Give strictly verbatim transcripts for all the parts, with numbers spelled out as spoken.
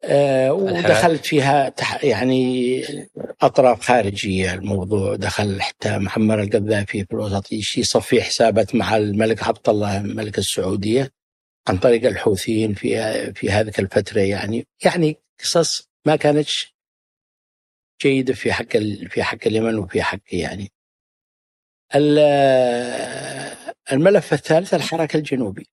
آه ودخلت فيها يعني أطراف خارجية. الموضوع دخل حتى محمد القذافي في الوسط يصفي حسابات مع الملك عبد الله ملك السعودية عن طريق الحوثيين في في هذه الفترة. يعني يعني قصص ما كانتش جيدة في حق في حق اليمن وفي حق يعني. الملف الثالث الحراك الجنوبي،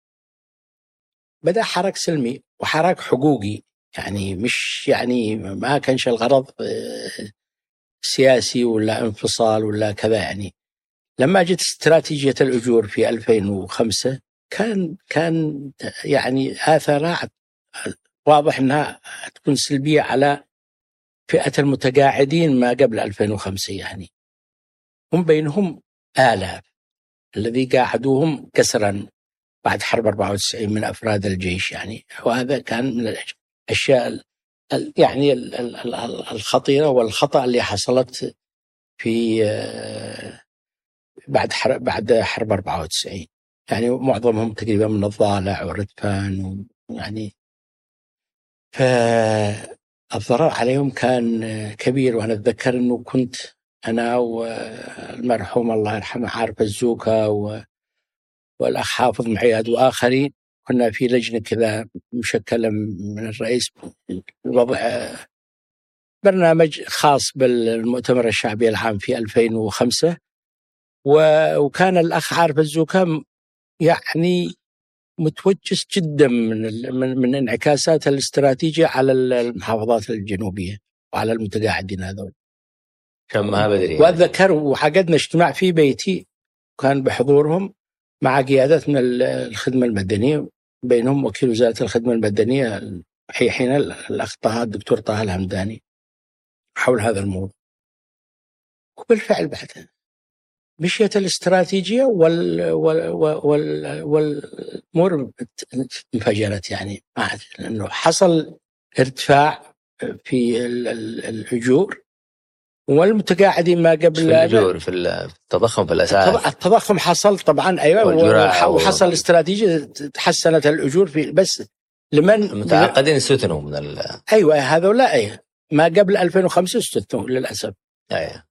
بدأ حراك سلمي وحراك حقوقي، يعني مش يعني ما كانش الغرض سياسي ولا انفصال ولا كذا. يعني لما جت استراتيجية الأجور في ألفين وخمسة كان كان يعني آثارها واضح أنها تكون سلبية على فئة المتقاعدين ما قبل ألفين وخمسة. يعني هم بينهم آلاف الذي قاعدوهم كسرا بعد حرب أربعة وتسعين من أفراد الجيش يعني. وهذا كان من الأشياء يعني الخطيرة والخطأ اللي حصلت في بعد حرب بعد حرب أربعة وتسعين. يعني معظمهم تقريبا من الضالع والردفان يعني، فالضرر عليهم كان كبير. وأنا أتذكر أنه كنت أنا والمرحوم الله يرحمه عارف الزوكا والأخ حافظ معياد وآخرين كنا في لجنة كذا مشكلة من الرئيس وضع برنامج خاص بالمؤتمر الشعبي العام في ألفين وخمسة. وكان الأخ عارف الزوكا يعني متوجس جدا من من, من انعكاسات الاستراتيجية على المحافظات الجنوبية وعلى المتقاعدين هذول. ما بدري. وأتذكر وحقدنا اجتماع في بيتي كان بحضورهم مع قيادة من الخدمة المدنية، بينهم وكيل وزارة الخدمة المدنية حين الأخ طه الدكتور طه الهمداني حول هذا الموضوع. وبالفعل بعد مشيت الاستراتيجية وال وال وال والأمور انفجرت يعني. لأنه حصل ارتفاع في الأجور والمتقاعدين ما قبل في الأجور في التضخم في الأسعار. التضخم حصل طبعا أيوة، وحصل استراتيجية تحسنت الأجور في بس لمن المتعاقدين استثنوا من ال... أيوة هذولا أيه ما قبل ألفين وخمسة استثنوا للأسف. أيه.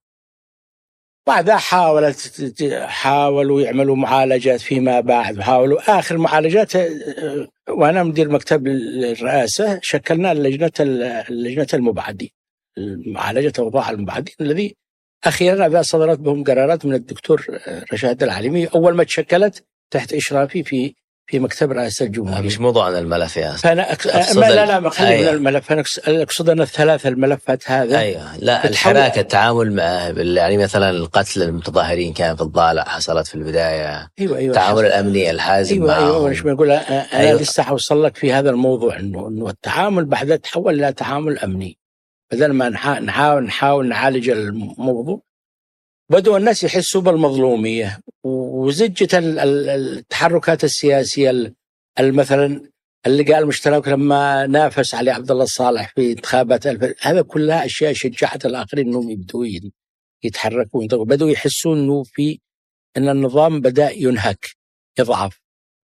بعدها حاولت حاولوا يعملوا معالجات فيما بعد، وحاولوا آخر معالجات. وأنا مدير مكتب الرئاسة شكلنا اللجنة اللجنة المبعدين معالجة أوضاع المبعدين، الذي أخيرا ذا صدرت بهم قرارات من الدكتور رشاد العليمي أول ما تشكلت تحت إشرافي في في مكتب رئاسة الجمهورية. مش موضوع الملف يا فأنا أك... ما لا لا ما خلي أيوة. من الملف أنا أقصد أن الثلاث الملفات هذا أيوة. لا الحراك التعامل مع يعني مثلا القتل المتظاهرين كان في الضالع حصلت في البداية. أيوة أيوة التعامل الأمني الحازم أيوة معهم. أيوة أيوة. بقول أنا أيوة. لسه حوصل لك في هذا الموضوع إنه إنه التعامل بعد تحول إلى تعامل أمني بدل ما نحاول نحاول نعالج الموضوع. بدأوا الناس يحسوا بالمظلومية وزجت التحركات السياسية مثلا اللي قال المشترك لما نافس علي عبد الله الصالح في انتخابات الف... هذا كلها أشياء شجعت الآخرين إنهم يبدوا يتحركوا. بدأوا يحسوا إنه في إن النظام بدأ ينهك يضعف.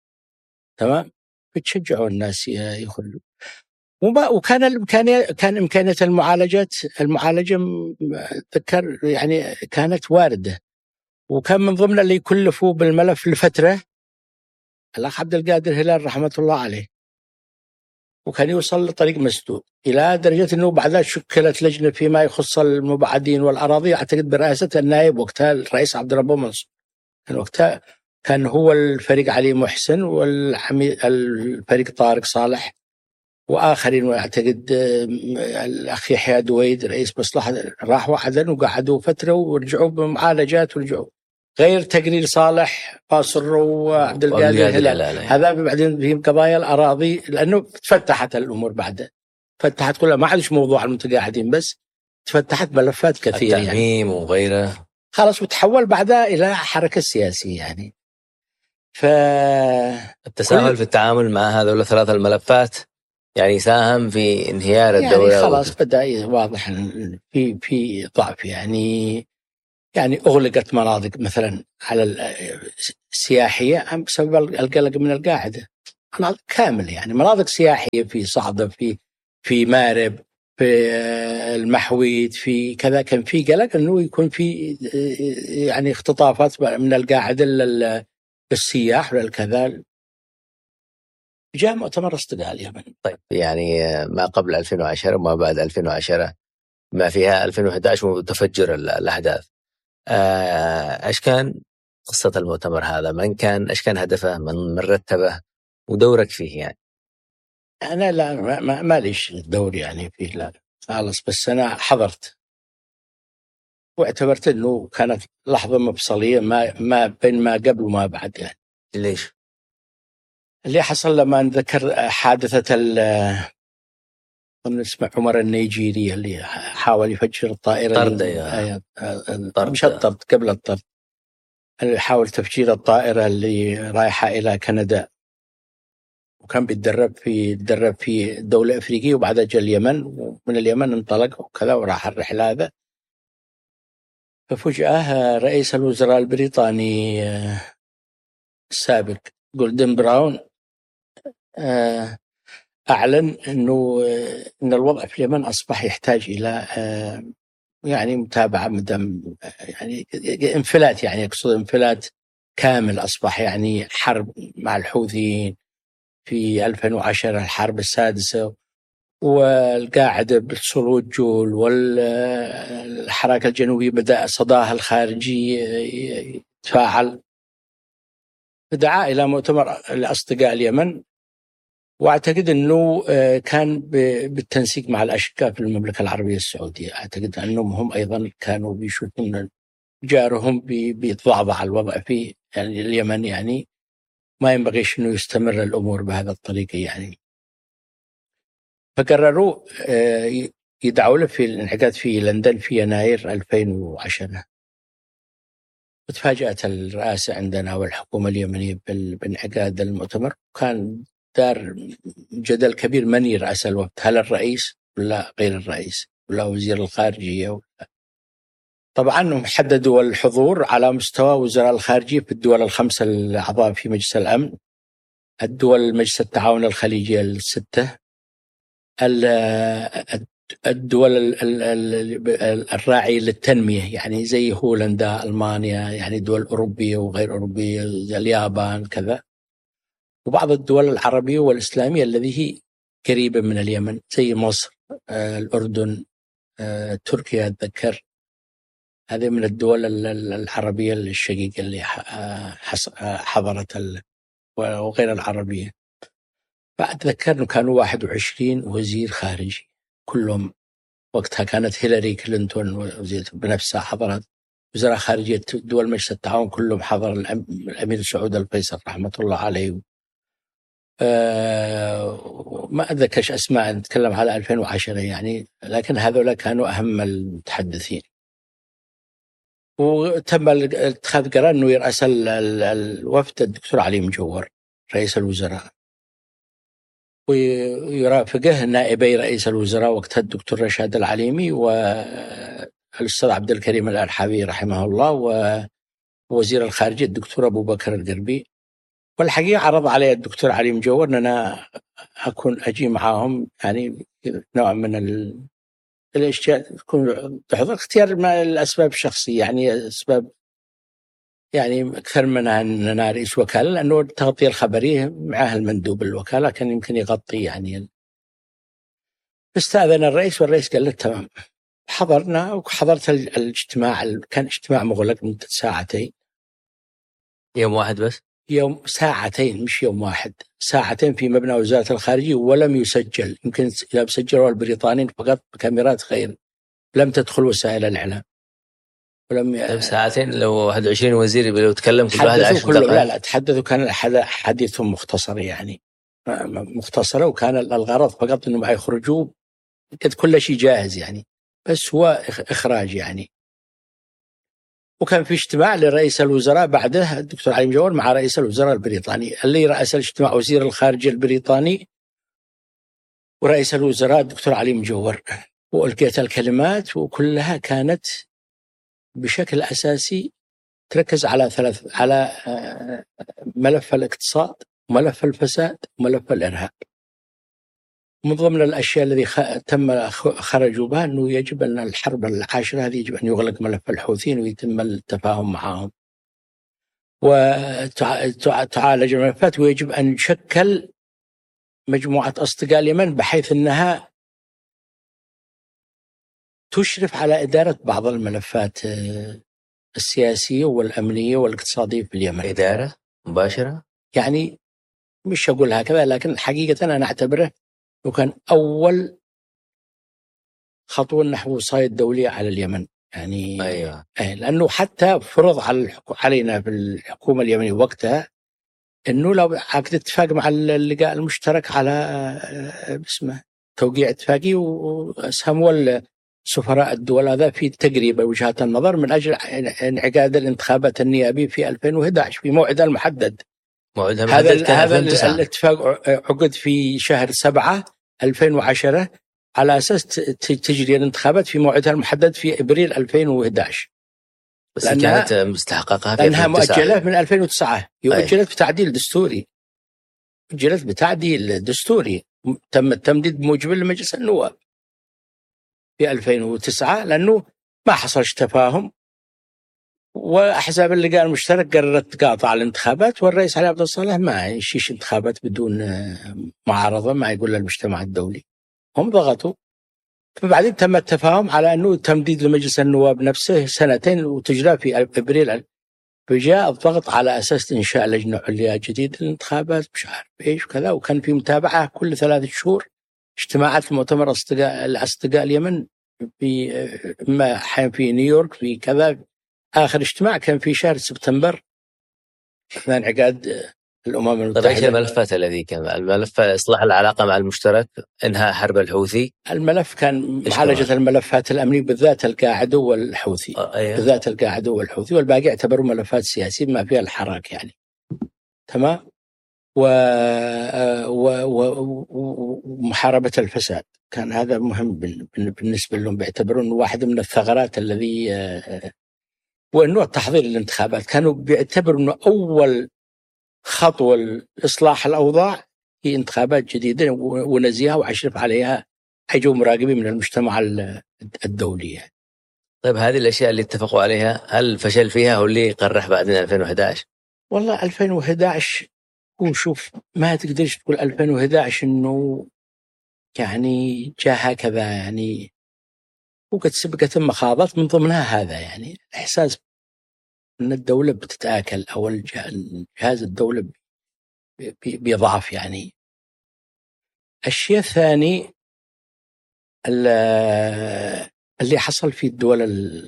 تمام. بتشجعوا الناس يخلوا. وكان الإمكانية كان إمكانية المعالجات المعالجة أتذكر يعني كانت واردة. وكان من ضمن اللي يكلفوا بالملف لفترة الأخ عبد القادر هلال رحمة الله عليه، وكان يوصل لطريق مسدود إلى درجة أنه بعدها شكلت لجنة فيما يخص المبعدين والأراضي أعتقد برئاسة النائب وقتها الرئيس عبد الرب منصور. كان وقتها كان هو الفريق علي محسن والعميد الفريق طارق صالح وآخرين، وأعتقد الأخ يحيى دويد رئيس مصلحة راحوا عدن وقعدوا فترة ورجعوا بمعالجات ورجعوا غير تقرير صالح باصر وعبد القادر هلال. هذا بعدين في قضايا الأراضي لأنه تفتحت الأمور بعد فتحت كلها ما عادش موضوع المتقاعدين بس تفتحت ملفات كثيرة التعميم يعني. وغيره خلاص وتحول بعدها إلى حركة سياسية يعني. فالتساهل كل... في التعامل مع هذول الثلاث الملفات يعني ساهم في انهيار الدولة. يعني خلاص و... بدأ واضح في في ضعف يعني. يعني أغلقت مناطق مثلا على السياحية بسبب القلق من القاعدة، مناطق كاملة يعني مناطق سياحية في صعدة في في مارب، في المحويد، في كذا، كان في قلق انه يكون في يعني اختطافات من القاعده للسياح وللكذا. جاء مؤتمر اصطداء اليمن. طيب يعني ما قبل ألفين وعشرة وما بعد ألفين وعشرة، ما فيها ألفين وأحد عشر وتفجر الأحداث، ايش كان قصة المؤتمر هذا؟ من كان، ايش كان هدفه، من من رتبه، ودورك فيه يعني؟ انا لا ما, ما ليش دور يعني فيه، لا خالص، بس انا حضرت واعتبرت انه كانت لحظة مفصلية ما ما بين ما قبل وما بعد يعني. ليش؟ اللي حصل لما نذكر حادثة نسمع عمر النيجيري اللي حاول يفجر الطائرة طرد اللي يا مش الطرد، قبل الطرد، اللي حاول تفجير الطائرة اللي رايحة إلى كندا، وكان بيتدرب في يتدرب في دولة أفريقية، وبعدها جاء اليمن، ومن اليمن انطلق وكذا وراح الرحلة هذا. ففجأة رئيس الوزراء البريطاني السابق جولدن براون أعلن أنه أن الوضع في اليمن أصبح يحتاج إلى يعني متابعة مدام يعني انفلات، يعني أقصد انفلات كامل، أصبح يعني حرب مع الحوثيين في ألفين وعشرة، الحرب السادسة، والقاعدة بالصلود جول، والحركة الجنوبية بدأ صداها الخارجي يتفاعل. دعا إلى مؤتمر الأصدقاء اليمن، واعتقد انه كان بالتنسيق مع الاشقاء في المملكه العربيه السعوديه. اعتقد انهم هم ايضا كانوا بيشوفون جارهم بيتضعضع الوضع في يعني اليمن، يعني ما ينبغي انه يستمر الامور بهذا الطريقه يعني. فقرروا يدعوا له في الانعقاد في لندن في يناير ألفين وعشرة. وتفاجأت الرئاسة عندنا والحكومة اليمنية بانعقاد المؤتمر، وكان دار جدل كبير من يرأس الوفد، هل الرئيس ولا غير الرئيس ولا وزير الخارجية ولا. طبعا هم حددوا الحضور على مستوى وزراء الخارجية في الدول الخمسة الأعضاء في مجلس الأمن، الدول مجلس التعاون الخليجي الستة، الدول الراعية للتنمية يعني زي هولندا، ألمانيا، يعني دول أوروبية وغير أوروبية، اليابان كذا، وبعض الدول العربية والإسلامية الذي هي قريبة من اليمن زي مصر، الأردن، تركيا. أتذكر هذه من الدول العربية الشقيقة اللي حضرت، وغير العربية. فأتذكر أنه كانوا واحد وعشرين وزير خارجي، كلهم وقتها كانت هيلاري كلينتون بنفسها حضرت، وزراء خارجية دول مجلس التعاون كلهم حضر، الأمير سعود الفيصل رحمة الله عليه. أه ما أتذكرش أسماء، نتكلم على ألفين وعشرة يعني، لكن هذول كانوا أهم المتحدثين. وتم اتخاذ قرار أنه يرأس الوفد الدكتور علي مجور رئيس الوزراء، ويرافقه نائبي رئيس الوزراء وقتها الدكتور رشاد العليمي والأستاذ عبد الكريم الأرحبي رحمه الله، ووزير الخارجية الدكتور أبو بكر القربي. والحقيقة عرض علي الدكتور علي مجور أن أنا أكون أجي معهم، يعني نوع من الاشياء تكون تحضر، اختيار ما الأسباب الشخصية، يعني أسباب يعني أكثر من أن أنا رئيس وكالة، لأنه التغطية الخبرية معها المندوب الوكالة كان يمكن يغطي يعني. استأذن الرئيس، والرئيس قال له تمام. حضرنا وحضرت الاجتماع، كان اجتماع مغلق مدة ساعتين. يوم واحد بس؟ يوم ساعتين، مش يوم واحد، ساعتين في مبنى وزارة الخارجية، ولم يسجل. يمكن إذا سجلوا البريطانيين فقط بكاميرات غير، لم تدخل وسائل الإعلام. ولم ساعتين لو واحد وعشرين وزير لو تكلم كل واحد عشر دقائق. لا لا تحدثوا، كان حديثهم مختصر يعني مختصرة، وكان الغرض فقط إنهم يخرجوا، كانت كل شيء جاهز يعني، بس هو إخراج يعني. وكان في اجتماع لرئيس الوزراء بعده الدكتور علي مجور مع رئيس الوزراء البريطاني، اللي رأس الاجتماع وزير الخارجية البريطاني ورئيس الوزراء الدكتور علي مجور. وألقيت الكلمات وكلها كانت بشكل أساسي تركز على ثلاث، على ملف الاقتصاد، ملف الفساد، وملف الإرهاب. من ضمن الأشياء الذي خ... تم خرجوا بها أنه يجب أن الحرب العاشرة هذه يجب أن يغلق ملف الحوثيين ويتم التفاهم معهم وتعالج الملفات، ويجب أن يشكل مجموعة أصدقاء اليمن بحيث أنها تشرف على إدارة بعض الملفات السياسية والأمنية والاقتصادية في اليمن. إدارة مباشرة؟ يعني مش أقول هكذا، لكن حقيقة أنا أعتبره وكان أول خطوة نحو وصاية دولية على اليمن يعني. أيوة. لأنه حتى فرض على علينا في الحكومة اليمنية وقتها أنه لو عقد اتفاق مع اللقاء المشترك على اسمه توقيع اتفاقي وأسهموا سفراء الدول هذا في تقريب وجهات النظر من أجل انعقاد الانتخابات النيابية في ألفين وأحد عشر في موعدها المحدد. موعدها المحدد هذا الاتفاق عقد في شهر سبعة ألفين وعشرة على أساس تجري الانتخابات في موعدها المحدد في إبريل ألفين وأحد عشر. بس كانت مستحققها في لأنها مؤجلة من ألفين وتسعة، يؤجلت بتعديل دستوري، أجلت بتعديل دستوري تم التمديد بموجب لمجلس النواب في ألفين وتسعة لأنه ما حصلش تفاهم، وأحزاب اللقاء المشترك قررت تقاطع الانتخابات، والرئيس علي عبد الصالح ما يشيش انتخابات بدون معارضة، ما يقول للمجتمع الدولي. هم ضغطوا، فبعدين تم التفاهم على أنه تمديد لمجلس النواب نفسه سنتين وتجرى في أبريل. فجاء الضغط على أساس إنشاء لجنة عليا جديدة للانتخابات مش عارف إيش وكذا، وكان في متابعة كل ثلاثة شهور اجتماعات المؤتمر أصدقاء الأصدقاء اليمن في ما حين في نيويورك في كذا. آخر اجتماع كان في شهر سبتمبر أثناء انعقاد الأمم المتحدة. طيب ايش الملفات الذي كان الملف إصلاح العلاقة مع المشترك، إنهاء حرب الحوثي؟ الملف كان معالجة الملفات الأمنية بالذات القاعدة والحوثي. آه أيوه. بالذات القاعدة والحوثي، والباقي يعتبروا ملفات سياسية ما فيها الحراك يعني. تمام. و... و... و... ومحاربة الفساد كان هذا مهم بالنسبة لهم، بيعتبرون واحدة من الثغرات الذي، وأنه التحضير للانتخابات كانوا بيعتبروا أنه أول خطوة لإصلاح الأوضاع هي انتخابات جديدة ونزيها وأشرف عليها حيجوا مراقبين من المجتمع الدولي. طيب هذه الأشياء اللي اتفقوا عليها هل فشل فيها هو اللي قرح بعدين ألفين وأحد عشر؟ والله ألفين وأحد عشر وشوف ما تقدرش تقول ألفين وأحد عشر إنه يعني جاء هكذا يعني، وقد سبقت مخاضات من ضمنها هذا يعني إحساس أن الدولة بتتآكل أو الجهاز الدولة بيضعف يعني. الشيء الثاني اللي حصل في الدول،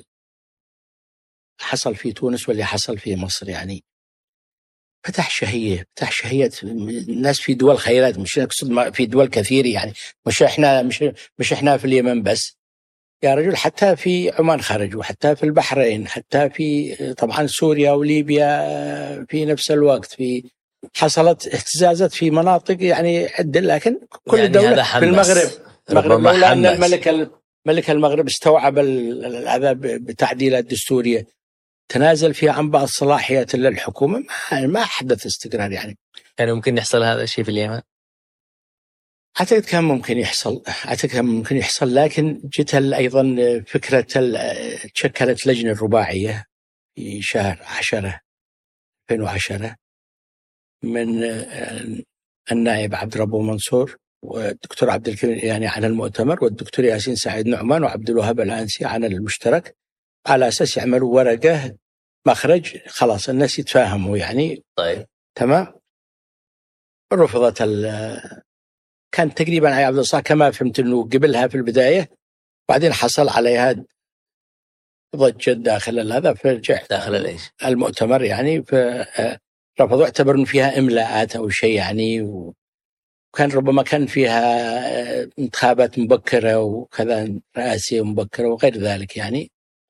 حصل في تونس واللي حصل في مصر يعني فتح شهية، فتح شهية الناس في دول خيرات، مش نقصد في دول كثير يعني، مش احنا مش مش احنا في اليمن بس يا رجل، حتى في عمان خرجوا، حتى في البحرين، حتى في طبعا سوريا وليبيا في نفس الوقت، في حصلت اهتزازات في مناطق يعني عدة، لكن كل يعني دولة في المغرب المغرب لولا أن الملك ملك المغرب استوعب العذاب بتعديلات دستورية تنازل فيها عن بعض الصلاحيات للحكومة، ما ما حدث استقرار يعني. كان ممكن يحصل هذا الشيء في اليمن؟ أعتقد كان ممكن يحصل، أعتقد كان ممكن يحصل، لكن جت أيضا فكرة تشكلت لجنة رباعية في شهر عشرة ألفين وعشرة من النائب عبد ربه منصور والدكتور عبد الكريم يعني عن المؤتمر، والدكتور ياسين سعيد نعمان وعبد الوهاب الأنسي عن المشترك، على أساس يعملوا ورقة مخرج خلاص الناس يتفاهموا يعني. طيب تمام. رفضت كان تقريبا علي عبد الصالح كما فهمت انه قبلها في البدايه، بعدين حصل عليها ضجه داخل هذا فرجع داخل الايش المؤتمر يعني، فرفضوا اعتبروا فيها املاءات او شيء يعني، وكان ربما كان فيها انتخابات مبكره وكذا رئاسيه مبكره وغير ذلك يعني.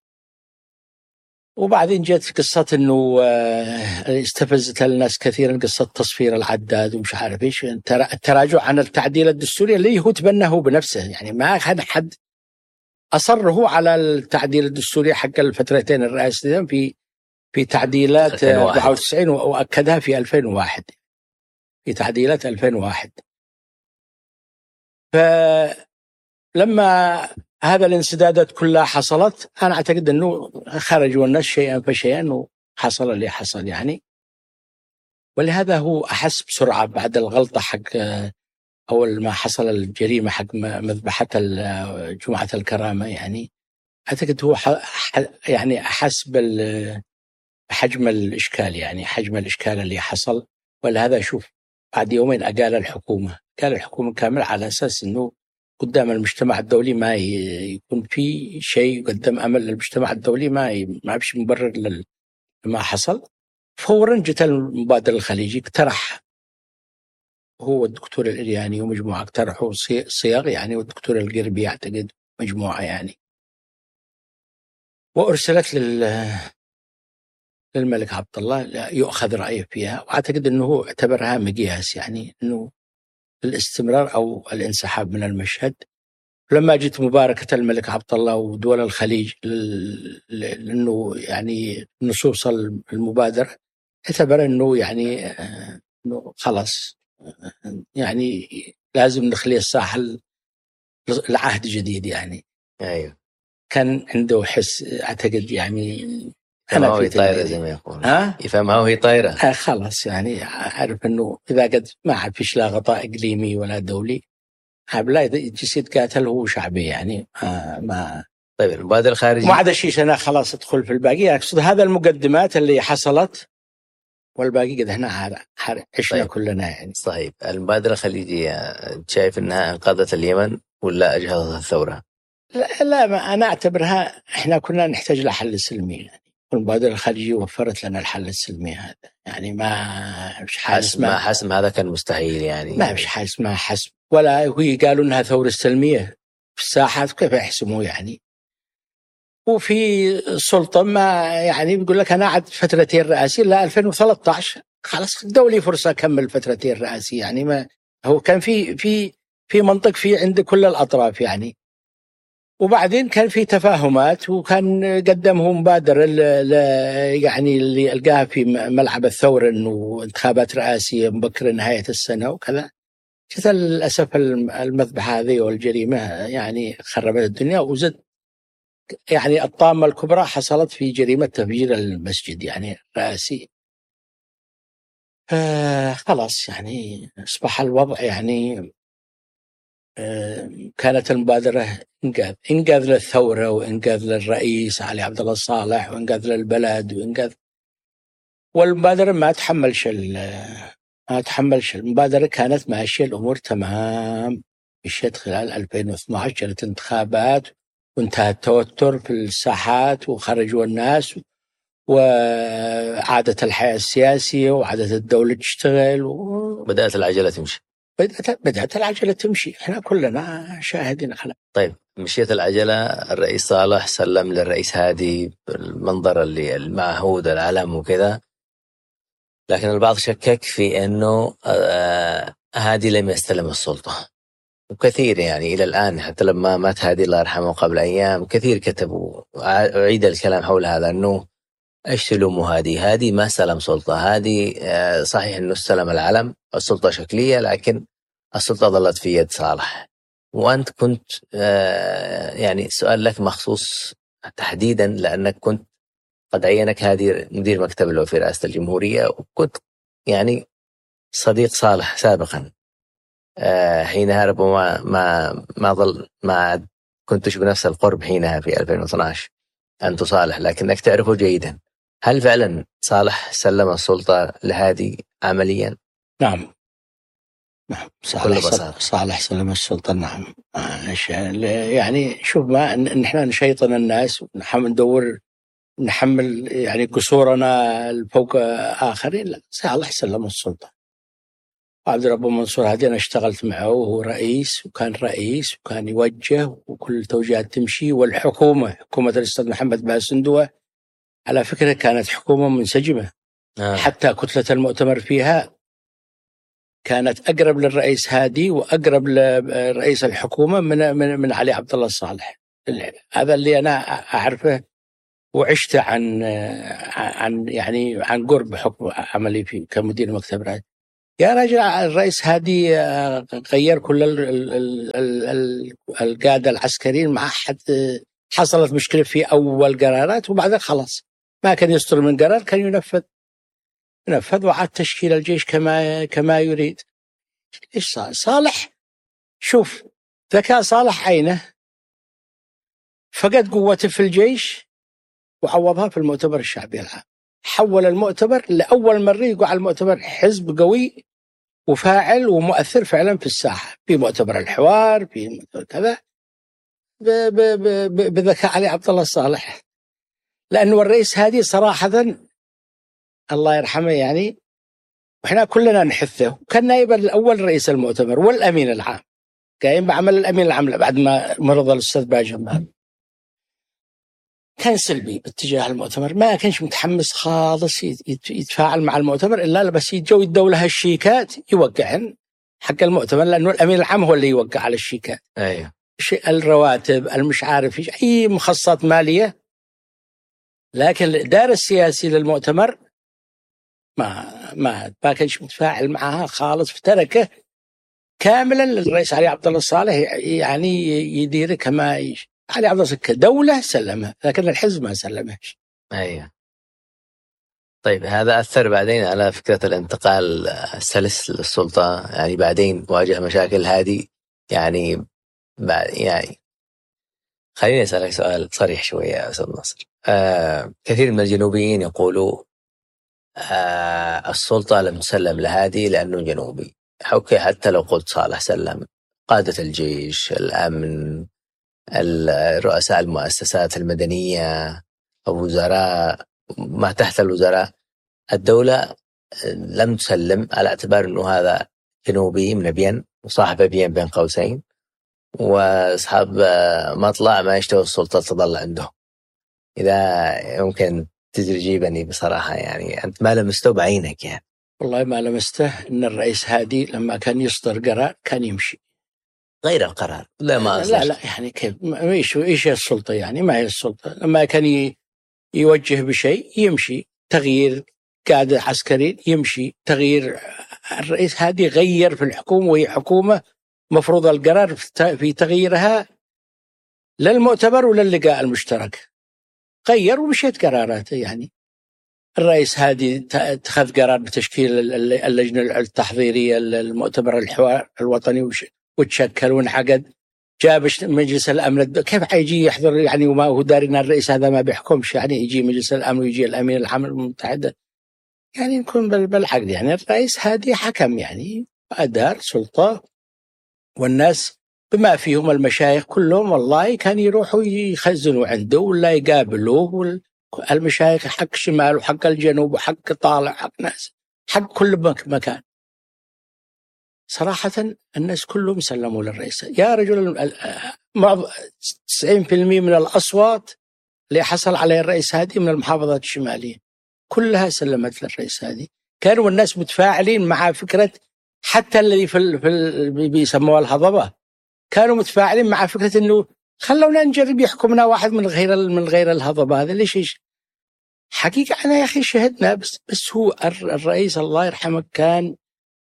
وبعدين جت قصة إنه استفزت الناس كثيرا قصة تصفير العداد ومش عارف إيش، التراجع عن التعديل الدستوري اللي هو تبناه بنفسه يعني، ما أخذ حد أصر هو على التعديل الدستوري حق الفترتين الرئاسيتين في في تعديلات أربعة وتسعين وأكدها في ألفين وواحد في تعديلات ألفين وواحد. فلما هذا الانسدادات كلها حصلت، أنا أعتقد أنه خرجوا الناس شيئا فشيئا وحصل اللي حصل يعني. ولهذا هو أحس بسرعة بعد الغلطة حق أول ما حصل الجريمة حق مذبحة جمعة الكرامة يعني. أعتقد هو يعني أحس بحجم الإشكال يعني حجم الإشكال اللي حصل. ولهذا شوف بعد يومين أقال الحكومة قال الحكومة كامل على أساس أنه قدام المجتمع الدولي ما يكون في شيء قدم أمل للمجتمع الدولي ما ما فيش مبرر لما حصل. فورا جت المبادرة الخليجي اقترح هو الدكتور الإرياني ومجموعة اقترحوا صيغ يعني، والدكتور القربي أعتقد مجموعة يعني، وأرسلت لل للملك عبد الله يؤخذ رأيه فيها. وأعتقد أنه اعتبرها مقياس يعني أنه الاستمرار أو الانسحاب من المشهد. لما جت مباركة الملك عبد الله ودول الخليج لأنه يعني نصوص المبادرة اعتبر أنه يعني أنه خلاص يعني لازم نخلي الساحة لعهد جديد يعني. أيوه. كان عنده حس أعتقد يعني أنا في طايرة زي ما يقول ها يفهمها وهي طايرة. آه خلاص يعني أعرف أنه إذا قد ما عاد فيش لا غطاء إقليمي ولا دولي لا يجلس يتقاتل هو شعبي يعني. آه ما طيب المبادرة الخارجية ما عاد شيء أنا خلاص أدخل في الباقي. أقصد هذا المقدمات اللي حصلت والباقي قد هنا عشنا طيب. كلنا يعني. صحيح. المبادرة الخليجية شايف أنها أنقذت اليمن ولا أجهضت الثورة؟ لا, لا ما أنا أعتبرها إحنا كنا نحتاج لحل سلمي يعني. المبادرة الخليجية وفرت لنا الحل السلمي هذا يعني. ما مش حسم ما حسم هذا كان مستحيل يعني. ما مش حسم ما حسم ولا هو قالوا إنها ثورة سلمية في الساحات كيف يحسموا يعني. وفي سلطة ما يعني بيقول لك أنا عاد فترتين رئاسية لا ألفين وثلاثة عشر خلاص دولي فرصة أكمل فترتين رئاسية يعني. ما هو كان في في في منطق في عند كل الأطراف يعني. وبعدين كان في تفاهمات وكان قدمه مبادرة يعني اللي ألقاها في ملعب الثورة إنه انتخابات رئاسية مبكرة نهاية السنة وكذا. كذا للأسف المذبحة هذه والجريمة يعني خربت الدنيا. وزد يعني الطامة الكبرى حصلت في جريمة تفجير المسجد يعني الرئاسي. آه خلاص يعني أصبح الوضع يعني آه كانت المبادرة إنقاذ إنقاذ للثورة وإنقاذ للرئيس علي عبد الله صالح وإنقاذ للبلد وإنقاذ. والمبادرة ما تحملش ما تحملش المبادرة كانت ماشية الأمور تمام. مشيت خلال ألفين واثني عشر جرت انتخابات وانتهى التوتر في الساحات وخرجوا الناس وعادت الحياة السياسية وعادت الدولة تشتغل وبدأت العجلة تمشي. بدأت بدأت العجلة تمشي. احنا كلنا شاهدين على. طيب مشيت العجلة. الرئيس صالح سلم للرئيس هادي المنظر اللي المعهود العلم وكذا، لكن البعض شكك في أنه هادي لم يستلم السلطة. وكثير يعني إلى الآن حتى لما مات هادي الله يرحمه قبل أيام كثير كتبوا أعيد الكلام حول هذا أنه إيش تلوموا هادي؟ هادي ما استلم سلطة. هادي صحيح أنه استلم العلم السلطة شكلية، لكن السلطة ظلت في يد صالح. وأنت كنت يعني سؤال لك مخصوص تحديدا لأنك كنت قد عينك هادي مدير مكتب له في رئاسة الجمهورية، وكنت يعني صديق صالح سابقا. حينها ربما ما ما ظل ما كنتش بنفس القرب حينها في ألفين واثني عشر أنت صالح، لكنك تعرفه جيدا. هل فعلا صالح سلم السلطة لهادي عمليا؟ نعم نعم صالح بساطة. صالح سلم السلطة نعم. يعني شوف ما نحن نشيطن الناس ونحن ندور نحمل يعني قصورنا الفوق آخرين. لا صالح سلم السلطة. عبد الرب منصور هادي أنا اشتغلت معه وهو رئيس وكان رئيس وكان يوجه وكل توجيهات تمشي. والحكومة حكومة الأستاذ محمد باسندوة على فكرة كانت حكومة منسجمة. آه. حتى كتلة المؤتمر فيها كانت أقرب للرئيس هادي وأقرب لرئيس الحكومة من من من علي عبد الله صالح. هذا اللي أنا أعرفه وعشت عن عن يعني عن قرب حكم عملي فيه كمدير مكتب رئيس. يا رجل الرئيس هادي غير كل القادة العسكريين، ما حد حصلت مشكلة في أول قرارات، وبعدها خلاص ما كان يصدر من قرار كان ينفذ ينفذ وعاد تشكيل الجيش كما كما يريد. إيش صار؟ صالح شوف ذكاء صالح عينه، فقد قوته في الجيش وعوضها في المؤتمر الشعبي العام. حول المؤتمر لأول مرة يقع المؤتمر حزب قوي وفاعل ومؤثر فعلا في الساحة، في مؤتمر الحوار، في مؤتمر كذا، بذكاء علي عبد الله الصالح. لأنه الرئيس هادي صراحة الله يرحمه يعني، وإحنا كلنا نحثه، كان نائب الأول رئيس المؤتمر والأمين العام، قايم بعمل الأمين العام بعد ما مرض الأستاذ باجمال. كان سلبي باتجاه المؤتمر، ما كانش متحمس خالص يتفاعل مع المؤتمر إلا بس يتجو يدوا له الشيكات يوقعن حق المؤتمر، لأنه الأمين العام هو اللي يوقع على الشيكات. أيوه. الرواتب المش عارف إيش أي مخصصات مالية، لكن الإدارة السياسية للمؤتمر ما ما ما كانش متفاعل معها خالص، فتركه كاملا للرئيس علي عبد الله الصالح يعني يدير كما يش. علي عبد الله كدولة سلمها، لكن الحزب ما سلمهش. أيوه. طيب هذا أثر بعدين على فكرة الانتقال السلس للسلطة، يعني بعدين واجه مشاكل هادي يعني بعد يعني. خليني أسألك سؤال صريح شوية يا أستاذ ناصر. آه كثير من الجنوبيين يقولوا آه السلطة لم تسلم لهادي لأنه جنوبي. حكي حتى لو قلت صالح سلم، قادة الجيش، الأمن، الرؤساء المؤسسات المدنية، الوزراء، ما تحت الوزراء، الدولة لم تسلم على اعتبار أنه هذا جنوبي من أبين وصاحب أبين بين قوسين، وأصحاب مطلع ما يشتهوا السلطة تظل عندهم. إذا يمكن تجيبني بصراحة يعني أنت ما لمسته بعينك؟ يعني والله ما لمسته. إن الرئيس هادي لما كان يصدر قرار كان يمشي غير القرار. لا ما لا لا يعني كيف ايش ايش السلطة يعني؟ ما هي السلطة لما كان يوجه بشيء يمشي، تغيير قادة عسكري يمشي، تغيير. الرئيس هادي غير في الحكومة، وهي حكومة مفروض القرار في تغييرها للمؤتمر وللقاء المشترك، غير ومشيت قراراته. يعني الرئيس هادي اتخذ قرار بتشكيل اللجنة التحضيرية للمؤتمر الحوار الوطني وتشكل وانعقد، جاب مجلس الأمن. كيف حيجي يحضر يعني وما هو داري ان الرئيس هذا ما بيحكمش؟ يعني يجي مجلس الأمن ويجي الأمين العام المتحدة، يعني نكون بالعقد. يعني الرئيس هادي حكم يعني أدار سلطة، والناس بما فيهم المشايخ كلهم والله كان يروحوا يخزنوا عنده ولا يقابلوه. المشايخ حق شمال وحق الجنوب وحق طالع حق ناس حق كل مكان. صراحة الناس كلهم سلموا للرئيس يا رجل. تسعين بالمئة من الأصوات اللي حصل عليه الرئيس هادي من المحافظات الشمالية كلها سلمت للرئيس هادي. كانوا الناس متفاعلين مع فكرة، حتى الذي في ال بيسموها الهضبة كانوا متفاعلين مع فكرة إنه خلونا نجرب يحكمنا واحد من غير من غير الهضبة هذا. ليش إيش حقيقة أنا يا أخي شهدنا، بس بس هو الرئيس الله يرحمه كان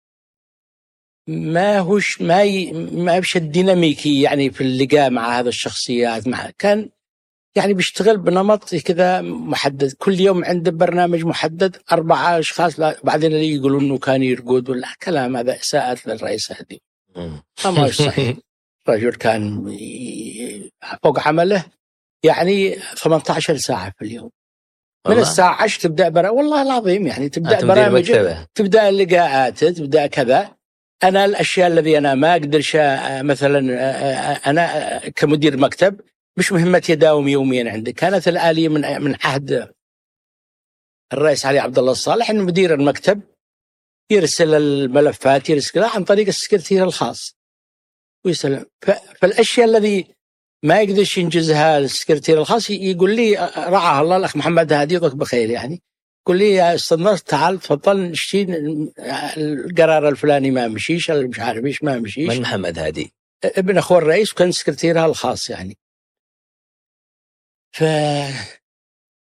ما هوش ما ي... ما بش الديناميكي يعني في اللقاء مع هذا الشخصيات. مع كان يعني بيشتغل بنمط كذا محدد، كل يوم عنده برنامج محدد، أربعة أشخاص. لا بعدين اللي يقولوا إنه كان يرقد ولا كلام، هذا إساءة للرئيس هادي. ما صحيح. رجل كان فوق عمله يعني ثمانية عشر ساعة في اليوم، من الساعة عشرة تبدأ برا والله العظيم يعني تبدأ برامج، تبدأ اللقاءات، تبدأ كذا. أنا الأشياء الذي أنا ما أقدرش مثلا أنا كمدير مكتب مش مهمتي يداوم يوميا عندي. كانت الآلية من من عهد الرئيس علي عبد الله الصالح إنه مدير المكتب يرسل الملفات يرسلها عن طريق السكرتير الخاص ويسلم. فالأشياء الذي ما يقدرش ينجزها السكرتير الخاص يقول لي رعاه الله الأخ محمد هادي يضك بخير، يعني يقول لي يا أستاذ ناصر تعال تفضل نشتي القرار الفلاني ما مشيش، مش عارف ايش ما مشيش. من محمد هادي؟ ابن أخوه الرئيس وكان سكرتيرها الخاص يعني. ف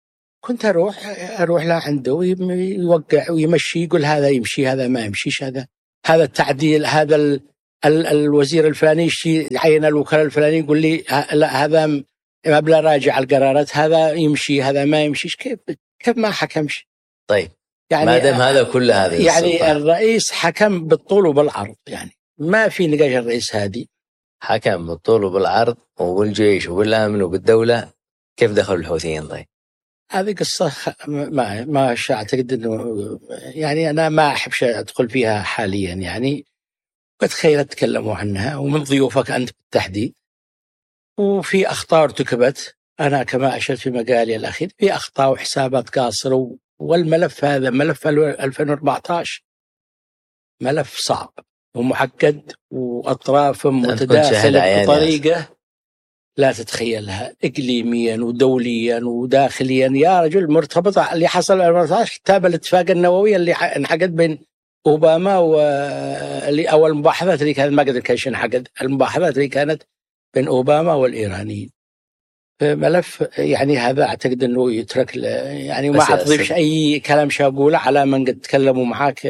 كنت أروح أروح له عنده ويوقع ويمشي، يقول هذا يمشي هذا ما يمشيش، هذا هذا التعديل، هذا ال ال الوزير الفلاني يعين الوكلاء الفلاني يقول لي لا هذا مبلغ راجع القرارات، هذا يمشي هذا ما يمشيش. كيف كيف ما حكمش؟ طيب يعني ما دام هذا كل هذه يعني السلطة. الرئيس حكم بالطول وبالعرض، يعني ما في نقاش. الرئيس هادي حكم بالطول وبالعرض وبالجيش وبالأمن وبالدولة. كيف دخلوا الحوثيين؟ طيب هذه قصة ما ما أعتقد إنه يعني أنا ما أحب أدخل فيها حاليا، يعني بتخيل تكلموا عنها ومن ضيوفك أنت بالتحديد. وفي أخطاء ارتكبت، أنا كما أشرت في مقالي الأخير في أخطاء وحسابات قاصرة، والملف هذا ملف ألفين وأربعة عشر ملف صعب ومعقد وأطراف متداخلة بطريقة لا تتخيلها، إقليميا ودوليا وداخليا. يا رجل مرتبطة اللي حصل ألفين وعشرة كتاب الاتفاق النووي اللي انعقد بين أوباما واللي أول المباحثات اللي كانت ما قدر كاش انعقد، المباحثات اللي كانت بين أوباما والإيرانيين. ملف يعني هذا أعتقد أنه يترك يعني ما أضيفش أي كلام شاقوله على من قد تكلموا معاك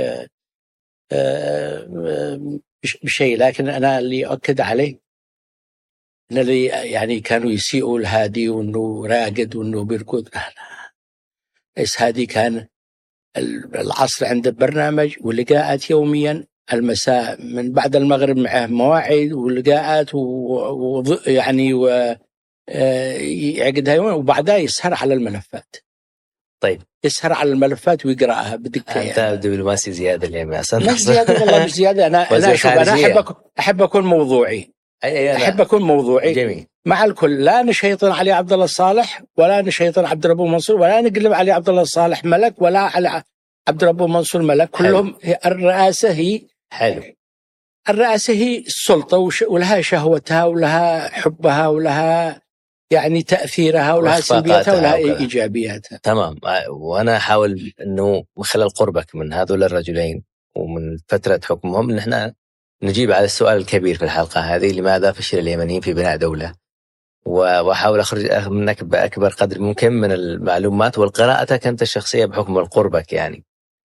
بشيء. لكن أنا اللي أؤكد عليه إن اللي يعني كانوا يسيئوا الهادي وأنه راقد وأنه بيركض، إيش هادي كان العصر عنده برنامج ولقاءات يوميا، المساء من بعد المغرب معه مواعيد ولقاءات ويعني و يعقدها يوم وبعدها يسهر على الملفات. طيب يسهر على الملفات ويقرأها بدقة. أنت يعني. دبلوماسي زيادة اليوم أصلا. مش زيادة والله، مش زيادة. أنا أنا أشوف أنا أحب أكون أحب أكون موضوعي. أي أحب أكون موضوعي. جميل. مع الكل، لا نشيطن علي عبد الله الصالح ولا نشيطن عبد ربه منصور ولا نقلب علي عبد الله الصالح ملك ولا على عبد ربه منصور ملك. كلهم هي الرئاسة هي حلو. الرئاسة هي السلطة ولها شهوتها ولها حبها ولها يعني تأثيرها ولها سلبياتها ولها إيجابياتها. تمام. وأنا أحاول أنه من خلال قربك من هذول الرجلين ومن فترة حكمهم أن احنا نجيب على السؤال الكبير في الحلقة هذه: لماذا فشل اليمنيين في بناء دولة؟ وأحاول أخرج منك بأكبر قدر ممكن من المعلومات والقراءتك أنت الشخصية بحكم القربك يعني.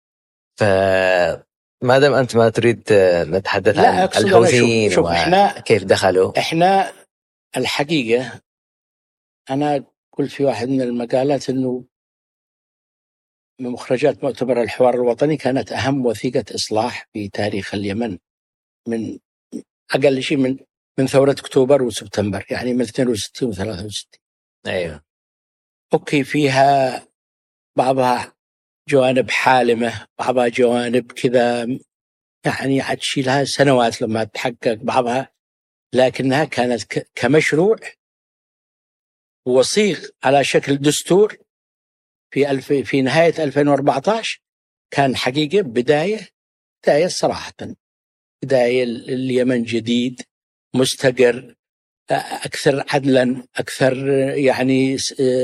فما دام أنت ما تريد نتحدث عن الحوثيين وكيف دخلوا. إحنا الحقيقة أنا قلت في واحد من المقالات أنه من مخرجات مؤتمر الحوار الوطني كانت أهم وثيقة إصلاح في تاريخ اليمن، من أقل شيء من من ثورة أكتوبر وسبتمبر، يعني من اثنين وستين وثلاثة وستين. أيوة. أوكي، فيها بعضها جوانب حالمة، بعضها جوانب كذا يعني عتشي لها سنوات لما تحقق بعضها، لكنها كانت كمشروع وصيغ على شكل دستور في ألف في نهاية ألفين وأربعة عشر. كان حقيقة بداية بداية صراحة بداية اليمن جديد مستقر، أكثر عدلا، أكثر يعني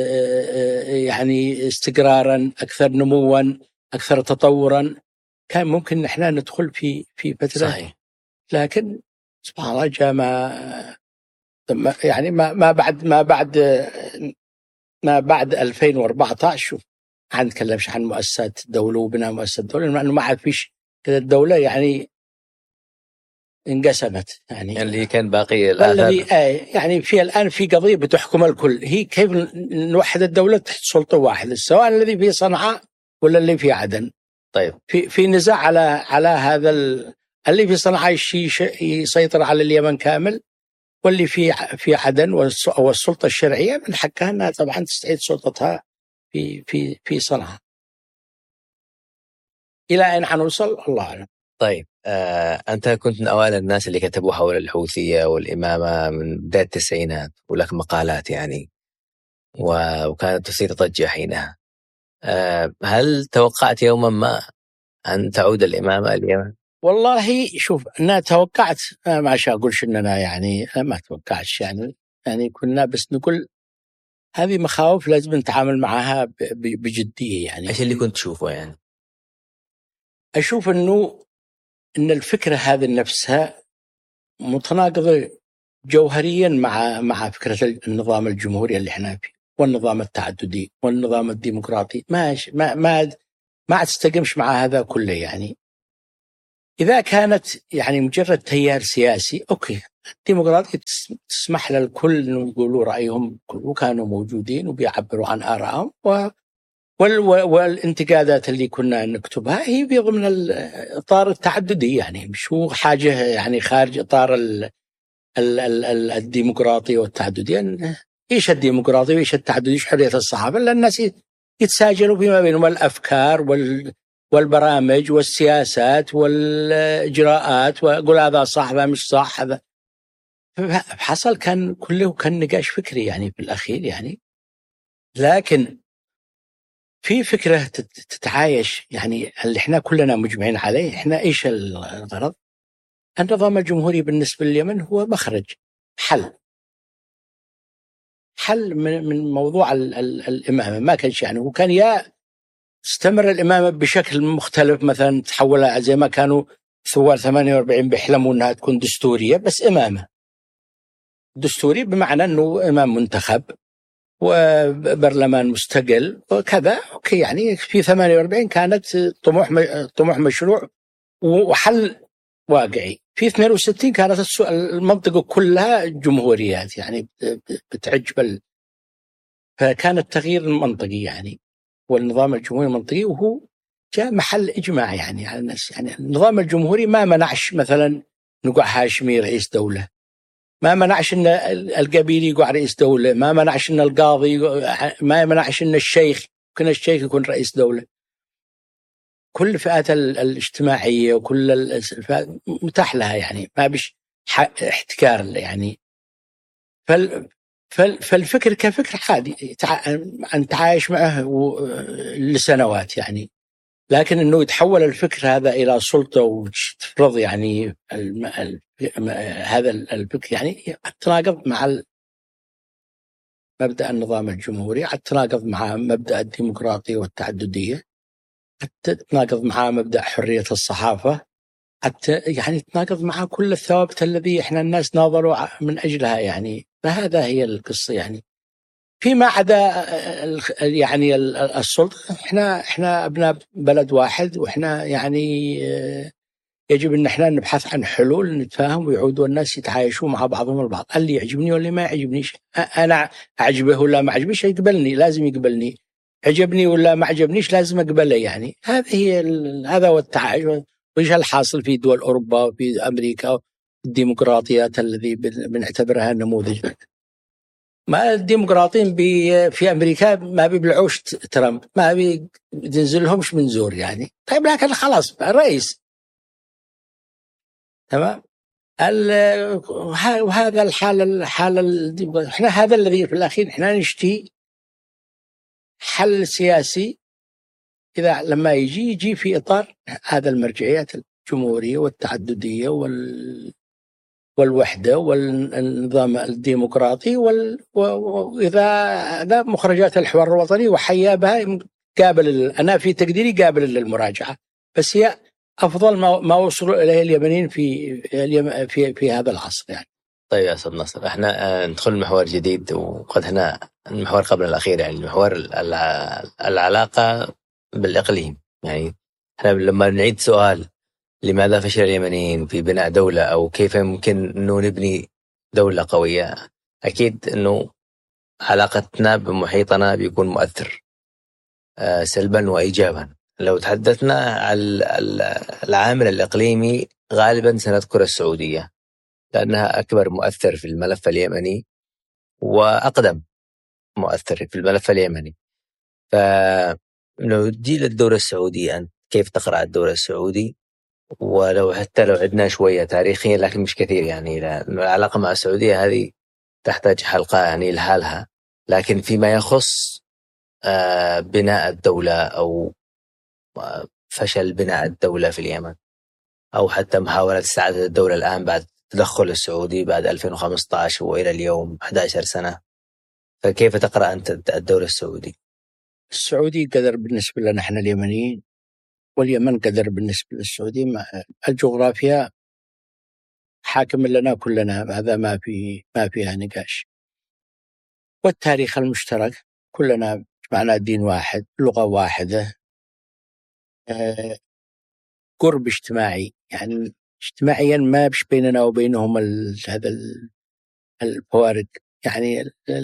يعني استقرارا، أكثر نموا، أكثر تطورا. كان ممكن نحن ندخل في في فترة صحيح. لكن سبحان الله جاء ما يعني ما ما بعد ما بعد ما بعد ألفين وأربعة عشر عن نتكلمش عن مؤسسات الدولة وبناء مؤسسات الدولة، لأنه ما عاد فيش كذا الدولة يعني انقسمت يعني اللي كان باقي الذي يعني في الآن في قضية بتحكم الكل، هي كيف نوحد الدولة تحت سلطة واحدة، سواء الذي في صنعاء ولا اللي في عدن. طيب في في نزاع على على هذا اللي في صنعاء يسيطر على اليمن كامل، واللي في في عدن والسلطة الشرعية من حقها أنها طبعا تستعيد سلطتها في في في صنعاء. إلى أين حنوصل الله أعلم. طيب آه، أنت كنت من أوائل الناس اللي كتبوا حول الحوثية والإمامة من بداية التسعينات، ولك مقالات يعني وكانت تثير ضجة حينها. آه، هل توقعت يوما ما أن تعود الإمامة اليمن؟ والله شوف، أنا توقعت، أنا ما أقولش أننا يعني ما توقعتش يعني يعني كنا بس نقول هذه مخاوف لازم نتعامل معها بجدية. يعني إيش اللي كنت تشوفه؟ يعني أشوف أنه أن الفكرة هذه نفسها متناقضة جوهريا مع مع فكرة النظام الجمهوري اللي احنا فيه، والنظام التعددي والنظام الديمقراطي ما ما ما ما تستقمش مع هذا كله. يعني إذا كانت يعني مجرد تيار سياسي أوكي، الديمقراطية تسمح للكل أن يقولوا رأيهم وكانوا موجودين وبيعبروا عن آرائهم، والانتقادات اللي كنا نكتبها هي ضمن الإطار التعددي، يعني مش هو حاجة يعني خارج إطار ال ال ال الديمقراطي والتعددي. يعني إيش الديمقراطي وإيش التعددي إيش حرية الصحافة؟ لأن الناس يتساجلوا فيما بينهم الأفكار وال والبرامج والسياسات والإجراءات، وأقول هذا صح هذا مش صح. هذا حصل كان كله كان نقاش فكري يعني في الأخير يعني. لكن في فكرة تتعايش يعني اللي احنا كلنا مجمعين عليه. احنا ايش الغرض؟ النظام الجمهوري بالنسبة لليمن هو مخرج، حل حل من من موضوع ال ال الإمامة. ما كانش يعني وكان يا استمر الإمامة بشكل مختلف، مثلا تحول زي ما كانوا ثوار ثمانية وأربعين بيحلموا أنها تكون دستورية، بس إمامة دستوري بمعنى أنه إمام منتخب وبرلمان مستقل وكذا. أوكي يعني في ثمانية وأربعين كانت طموح طموح مشروع وحل واقعي. في اثنين وستين كانت المنطقة كلها جمهوريات يعني بتعج بل، فكان التغيير المنطقي يعني والنظام الجمهوري المنطقي، وهو جاء محل إجماع يعني على الناس. يعني النظام الجمهوري ما منعش مثلا نقع هاشمي رئيس دولة، ما منعش ان القبيلي يقع رئيس دولة، ما منعش ان القاضي، ما منعش ان الشيخ يمكن الشيخ يكون رئيس دولة. كل الفئات الاجتماعية وكل الفئات متاح لها يعني، ما بيش احتكار يعني. فال فالفكر كفكر عادي أن تعايش معه لسنوات يعني. لكن أنه يتحول الفكر هذا إلى سلطة وتفرض يعني هذا الفكر يعني تناقض مع مبدأ النظام الجمهوري، تناقض مع مبدأ الديمقراطية والتعددية، تناقض مع مبدأ حرية الصحافة، حتى يعني تناقض مع كل الثوابت الذي احنا الناس ناضلوا من أجلها يعني. فهذا هي القصة يعني. فيما عدا يعني السلطة، احنا احنا ابناء بلد واحد، واحنا يعني يجب ان احنا نبحث عن حلول نتفاهم ويعودوا الناس يتعايشوا مع بعضهم البعض. اللي يعجبني واللي ما يعجبنيش، انا اعجبه ولا ما اعجبنيش يقبلني، لازم يقبلني. عجبني ولا ما عجبنيش لازم اقبله يعني. هذه هي هذا هو التعايش. وإيش الحاصل في دول أوروبا وفي أمريكا الديمقراطيات الذي بنعتبرها نموذج. ما الديمقراطيين في أمريكا ما بيبلعوش ترامب، ما بينزلهمش من زور يعني. طيب لكن خلاص الرئيس تمام. وهذا الحالة الحالة احنا هذا الذي في الأخير احنا نشتي حل سياسي. إذا لما يجي يجي في إطار هذا المرجعيات الجمهورية والتعددية وال والوحدة والنظام الديمقراطي وال... وإذا هذا مخرجات الحوار الوطني وحيا بها قابل، أنا في تقديري قابل للمراجعة، بس هي أفضل ما, ما وصلوا إليه اليمنيين في في في هذا العصر يعني. طيب يا أستاذ ناصر، احنا ندخل محور جديد، وقد هنا المحور قبل الأخير يعني محور العلاقة بالإقليم. يعني احنا لما نعيد سؤال لماذا فشل اليمنيين في بناء دولة، أو كيف يمكن أنه نبني دولة قوية، أكيد أنه علاقتنا بمحيطنا بيكون مؤثر سلبا وإيجابا. لو تحدثنا عن العامل الإقليمي غالبا سنذكر السعودية، لأنها أكبر مؤثر في الملف اليمني وأقدم مؤثر في الملف اليمني. فلو تجي للدولة السعودية، أنت كيف تقرأ الدولة السعودي؟ ولو حتى لو عدنا شوية تاريخيا لكن مش كثير يعني، العلاقة مع السعودية هذه تحتاج حلقة يعني لحالها. لكن فيما يخص بناء الدولة أو فشل بناء الدولة في اليمن، أو حتى محاولة استعادة الدولة الآن بعد تدخل السعودي بعد ألفين وخمسة عشر وإلى اليوم أحد عشر سنة، فكيف تقرأ أنت الدولة السعودي؟ السعودي قدر بالنسبة لنا احنا اليمنيين، واليمن قدر بالنسبة للسعودي. الجغرافيا حاكم لنا كلنا، هذا ما في ما فيها نقاش. والتاريخ المشترك كلنا معنا دين واحد، لغة واحدة، آه، قرب اجتماعي، يعني اجتماعيا ما بش بيننا وبينهم هذا الفوارق، يعني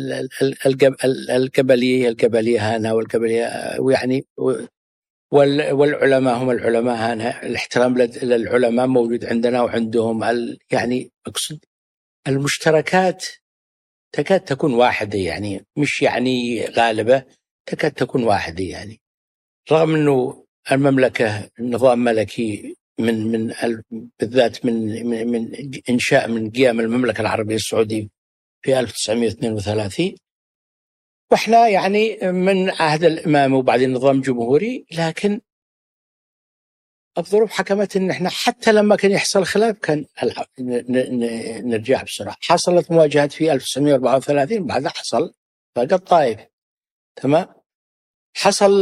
القبلية القبلية هنا والقبلية، ويعني والعلماء هم العلماء هنا، الاحترام للعلماء موجود عندنا وعندهم، يعني أقصد المشتركات تكاد تكون واحدة، يعني مش يعني غالبة، تكاد تكون واحدة يعني، رغم أنه المملكة نظام ملكي من من بالذات من من, من إنشاء من قيام المملكة العربية السعودية في ألف وتسعمائة واثنين وثلاثين، وإحنا يعني من عهد الإمام وبعدين نظام جمهوري، لكن الظروف حكمت إن إحنا حتى لما كان يحصل خلاف كان نرجع بسرعة. حصلت مواجهات في ألف وتسعمائة وأربعة وثلاثين، بعدها حصل فرق الطائف، تمام. حصل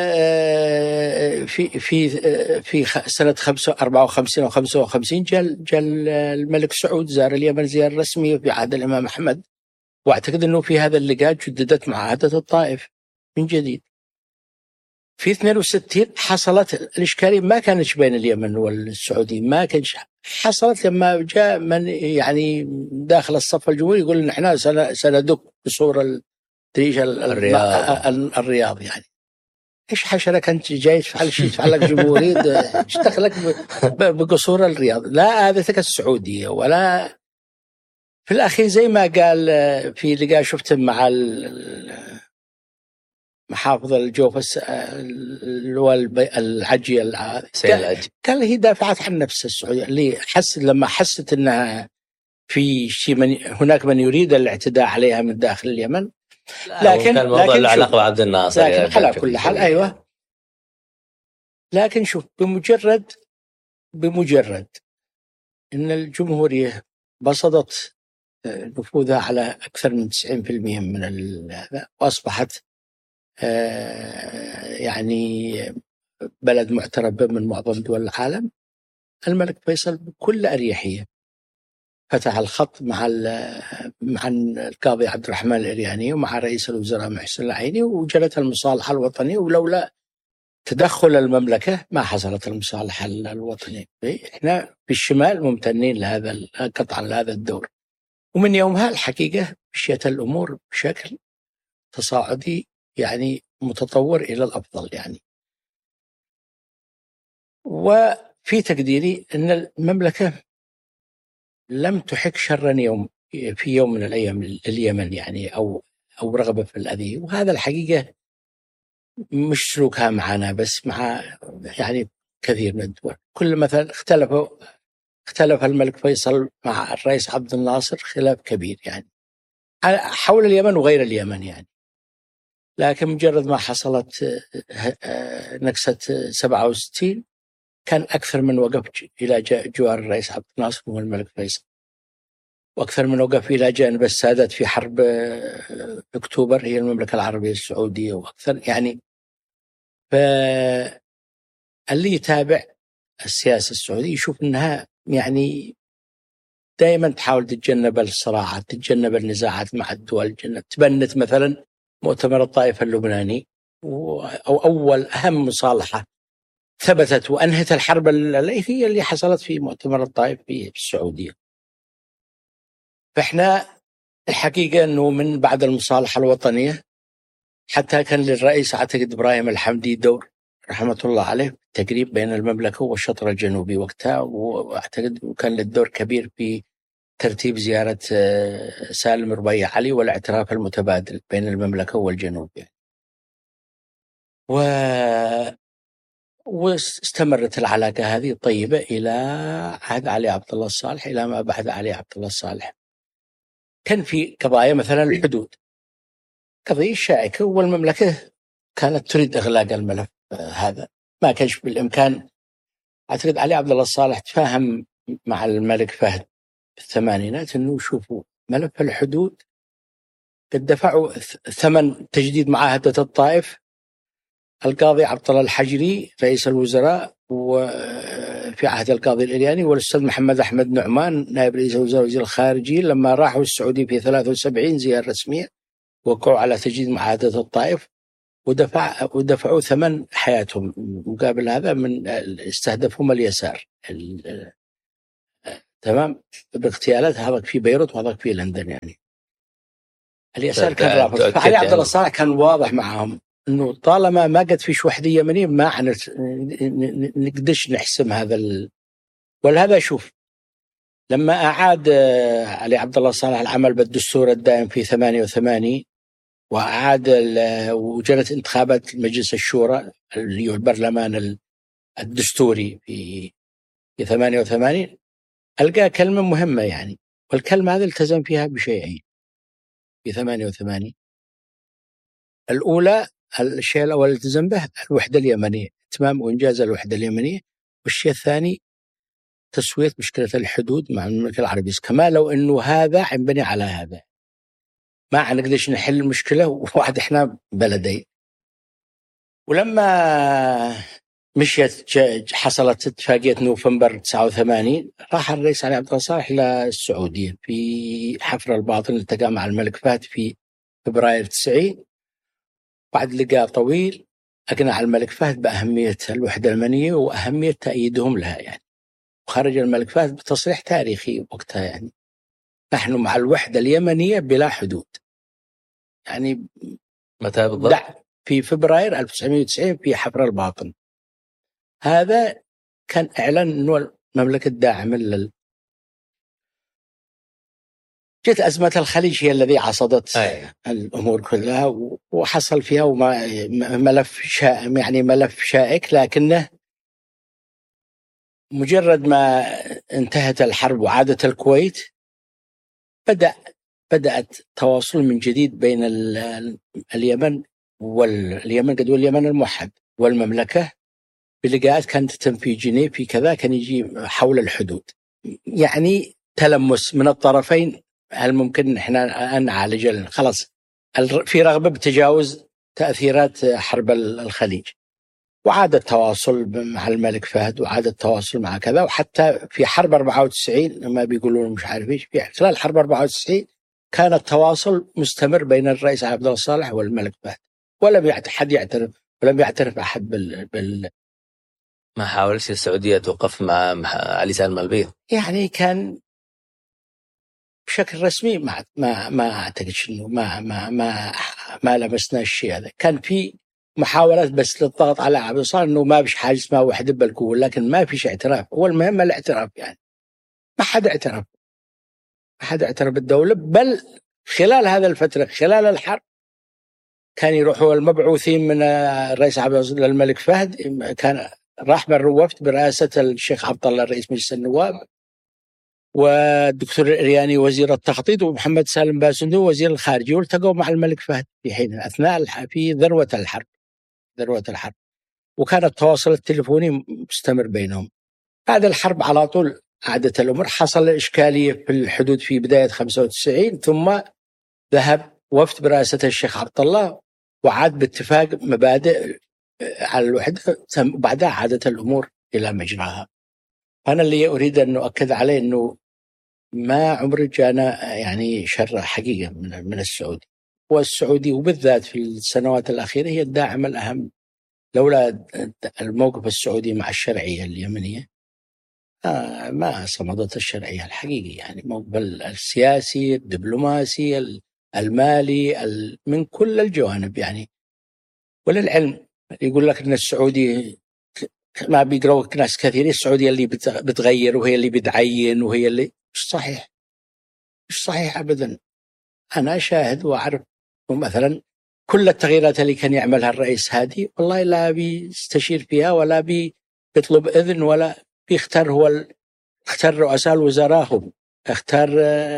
في في في سنة أربعة وخمسين أو خمسة وخمسين جاء جاء الملك سعود زار اليمن زيارة رسمية في عهد الإمام أحمد، واعتقد أنه في هذا اللقاء جددت معاهدة الطائف من جديد. في اثنين وستين حصلت الإشكالية، ما كانت بين اليمن والسعودية، ما كانش، حصلت لما جاء من يعني داخل الصف الجمهوري يقول إن إحنا سندك بصورة الرياض. الرياض يعني إيش حشرك أنت جاي تفعل شيء تفعل لك جمهوري، إيش دخلك بقصور الرياض؟ لا، هذا تك السعودية. ولا في الأخير زي ما قال في لقاء شفته مع محافظ الجوف اللي هو العجي، قال هي دافعت عن نفس السعودية، اللي حس لما حست أنها في شيء من هناك من يريد الاعتداء عليها من داخل اليمن. لكن كان الموضوع له علاقة بعبد الناصر، لكن على كل حال أيوة. لكن شوف، بمجرد بمجرد إن الجمهورية بسطت نفوذها على أكثر من تسعين بالمئة من هذا، وأصبحت يعني بلد معترف به من معظم دول العالم، الملك فيصل بكل أريحية فتح الخط مع مع القاضي عبد الرحمن الإرياني ومع رئيس الوزراء محسن العيني، وجرت المصالحة الوطنية، ولولا تدخل المملكة ما حصلت المصالحة الوطنية. إحنا في الشمال ممتنين لهذا قطعا لهذا الدور، ومن يومها الحقيقة مشيت الأمور بشكل تصاعدي يعني متطور إلى الأفضل يعني. وفي تقديري أن المملكة لم تحك شرا يوم في يوم من الأيام اليمن يعني، أو أو رغبة في الأذى، وهذا الحقيقة مش سلوكها معنا بس، مع يعني كثير من الدول. كل مثلا اختلفوا اختلف الملك فيصل مع الرئيس عبد الناصر خلاف كبير يعني حول اليمن وغير اليمن يعني، لكن مجرد ما حصلت نكسة سبعة وستين كان أكثر من وقف إلى جوار الرئيس عبد الناصر والملك فيصل، وأكثر من وقف إلى جانب السادات في حرب أكتوبر هي المملكة العربية السعودية، وأكثر يعني. فاللي يتابع السياسة السعودية يشوف أنها يعني دائما تحاول تتجنب الصراعات، تتجنب النزاعات مع الدول، تبنت مثلا مؤتمر الطائف اللبناني، أو أول أهم مصالحة ثبتت وأنهت الحرب اللي هي اللي حصلت في مؤتمر الطائف في السعودية. فإحنا الحقيقة أنه من بعد المصالحة الوطنية حتى كان للرئيس أعتقد إبراهيم الحمدي دور رحمة الله عليه تقريب بين المملكة والشطر الجنوبي وقتها، وأعتقد كان للدور كبير في ترتيب زيارة سالم ربيع علي والاعتراف المتبادل بين المملكة والجنوب يعني. و... واستمرت العلاقة هذه طيبة إلى عهد علي عبد الله الصالح، إلى ما بعد علي عبد الله الصالح. كان في قضايا مثلا الحدود، قضية شائكة، والمملكة كانت تريد إغلاق الملف هذا، ما كانش بالإمكان. أعتقد علي عبد الله الصالح تفاهم مع الملك فهد بالثمانينات أنه شوفوا ملف الحدود قد دفعوا ثمن تجديد معاهدة الطائف القاضي عبد الله الحجري رئيس الوزراء وفي عهد القاضي الإرياني، والأستاذ محمد أحمد نعمان نائب رئيس الوزراء وزير الخارجية لما راحوا السعودية في ثلاثة وسبعين زيارة رسمية، وقعوا على تجديد معاهدة الطائف ودفع ودفعوا ثمن حياتهم مقابل هذا، من استهدفهم اليسار. تمام، باغتيالات، هذاك في بيروت وهذاك في لندن. يعني اليسار كان رافض. فعلي عبد الله صالح كان واضح معهم انه طالما ما قد فيش وحده يمنيه ما نقدرش نحسم هذا ال... ولهذا شوف لما اعاد علي عبد الله صالح العمل بالدستور الدائم في ثمانية وثمانين، واعاد وجرت انتخابات مجلس الشورى اللي هو البرلمان الدستوري في في ثمانية وثمانين، ألقى كلمة مهمة يعني، والكلمة هذه التزم فيها بشيئين في ثمانية وثمانين. الأولى، الشيء الأول التزم به الوحدة اليمنية، إتمام وإنجاز الوحدة اليمنية. والشيء الثاني تسوية مشكلة الحدود مع المملكة العربية، كما لو أنه هذا ينبني على هذا، ما نقدرش نحل المشكلة وواحد إحنا بلدين. ولما مشيت حصلت اتفاقية نوفمبر تسعة وثمانين، راح الرئيس علي عبد الله صالح للسعودية في حفر الباطن، التقى مع الملك فهد في فبراير تسعين. بعد لقاء طويل أقنع الملك فهد بأهمية الوحدة اليمنية وأهمية تأييدهم لها يعني. وخرج الملك فهد بتصريح تاريخي وقتها يعني: نحن مع الوحدة اليمنية بلا حدود. يعني متى بالضبط؟ في فبراير ألف وتسعمائة وتسعين في حفر الباطن. هذا كان إعلان أنه المملكة داعمة لل... جت أزمة الخليج هي الذي عصدت أي. الأمور كلها، وحصل فيها وما ملف شا... يعني ملف شائك، لكنه مجرد ما انتهت الحرب وعادت الكويت بدأ بدأت تواصل من جديد بين ال... اليمن واليمن قد واليمن الموحد والمملكة، بلقاءات كانت تتم في جنيف في كذا، كان يجي حول الحدود، يعني تلمس من الطرفين. هل ممكن احنا نعالج؟ خلاص في رغبة بتجاوز تأثيرات حرب الخليج، وعاد التواصل مع الملك فهد، وعاد التواصل مع كذا. وحتى في حرب أربعة وتسعين لما بيقولون مش عارف ايش، في خلال حرب أربعة وتسعين كان التواصل مستمر بين الرئيس عبد الله صالح والملك فهد، ولم أحد يعترف ولم يعترف أحد بال, بال... ما حاولش السعودية توقف مع علي سالم البيض؟ يعني كان بشكل رسمي ما ما ما اعتقدش انه ما ما ما ما لمسنا الشيء هذا. كان في محاولات بس للضغط على عبد الله انه ما فيش حاجه اسمها وحده بالقوه، لكن ما فيش اعتراف. هو المهم الاعتراف، يعني ما حد اعترف ما حد اعترف بالدوله. بل خلال هذا الفتره، خلال الحرب، كان يروحوا المبعوثين من الرئيس عبد الله للملك فهد، كان راح من وفد برئاسه الشيخ عبد الله رئيس مجلس النواب، والدكتور الرياني وزير التخطيط، ومحمد سالم باسندو وزير الخارجية، والتقوا مع الملك فهد في حين أثناء في ذروة الحرب ذروة الحرب وكان التواصل التليفوني مستمر بينهم. بعد الحرب على طول عادت الأمور. حصل إشكالية في الحدود في بداية خمسة وتسعين، ثم ذهب وفد برئاسة الشيخ عبد الله وعاد باتفاق مبادئ على الوحدة، وبعدها عادت الأمور إلى مجراها. أنا اللي أريد أن أؤكد عليه أنه ما عمري جانا يعني شر حقيقة من من السعودي، والسعودي وبالذات في السنوات الأخيرة هي الداعم الأهم. لولا الموقف السعودي مع الشرعية اليمنية ما صمدت الشرعية الحقيقي، يعني موقف السياسي، الدبلوماسي، المالي، من كل الجوانب يعني. وللعلم يقول لك أن السعودي ما بيقرأوا ناس كثير، السعودية اللي بتغير وهي اللي بتعين وهي اللي مش صحيح مش صحيح أبدا. أنا شاهد وأعرف مثلا كل التغييرات اللي كان يعملها الرئيس هادي والله لا بيستشير فيها ولا بيطلب إذن ولا بيختار. هو ال... اختار رؤساء الوزراء، هم اختار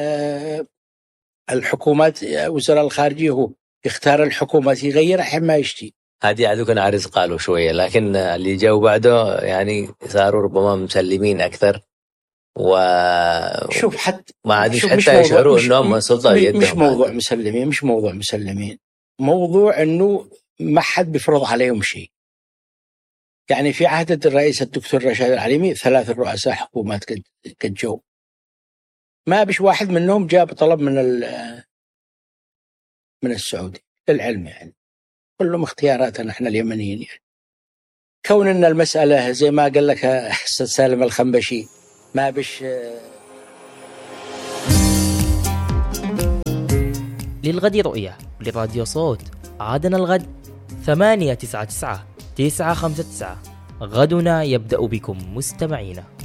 الحكومات، وزراء الخارجية هو يختار الحكومات، يغير حين ما يشتي. هذه عادوا كان عارض قالوا شوية، لكن اللي جو بعده يعني صاروا ربما مسلمين أكثر. و شوف حتى ما عادش حتى يشعروا انهم سلطه يدهم. مش موضوع مسلمين مش موضوع مسلمين موضوع انه ما حد بيفرض عليهم شيء. يعني في عهد الرئيس الدكتور رشاد العليمي ثلاث رؤساء حكومات قد جو، ما بش واحد منهم جاء بطلب من من السعودي للعلم، يعني كلهم اختياراتنا احنا اليمنيين. يعني كون ان المسألة زي ما قال لك أستاذ سالم الخنبشي ما بش. للغد رؤية لراديو صوت، عادنا الغد ثمانية تسعة تسعة تسعة خمسة تسعة. غدنا يبدأ بكم مستمعينا.